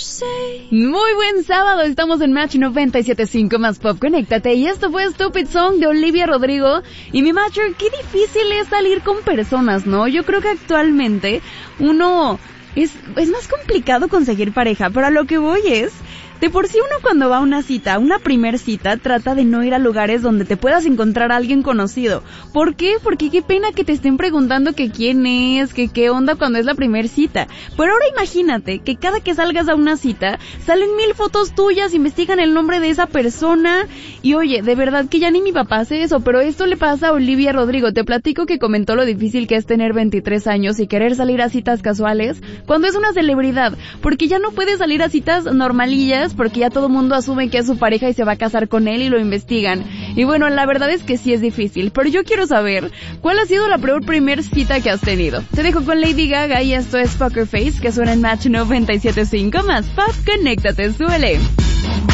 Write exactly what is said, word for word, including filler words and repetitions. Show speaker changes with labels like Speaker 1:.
Speaker 1: Muy buen sábado, estamos en Match noventa y siete punto cinco más Pop, conéctate. Y esto fue Stupid Song de Olivia Rodrigo. Y mi Matcher, qué difícil es salir con personas, ¿no? Yo creo que actualmente uno es, es más complicado conseguir pareja, pero a lo que voy es... De por sí uno cuando va a una cita, una primer cita, trata de no ir a lugares donde te puedas encontrar a alguien conocido. ¿Por qué? Porque qué pena que te estén preguntando que quién es, que qué onda cuando es la primer cita. Pero ahora imagínate que cada que salgas a una cita, salen mil fotos tuyas, investigan el nombre de esa persona. Y oye, de verdad que ya ni mi papá hace eso, pero esto le pasa a Olivia Rodrigo. Te platico que comentó lo difícil que es tener veintitrés años y querer salir a citas casuales cuando es una celebridad. Porque ya no puede salir a citas normalillas, porque ya todo el mundo asume que es su pareja y se va a casar con él y lo investigan. Y bueno, la verdad es que sí es difícil, pero yo quiero saber cuál ha sido la peor primer cita que has tenido. Te dejo con Lady Gaga y esto es Poker Face, que suena en Match noventa y siete punto cinco más Pop, conéctate, suele.